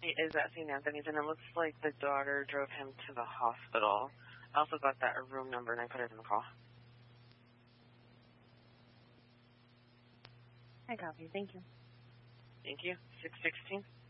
He is at St. Anthony's, and it looks like the daughter drove him to the hospital. I also got that room number, and I put it in the call. I copy. Thank you. Thank you. 616.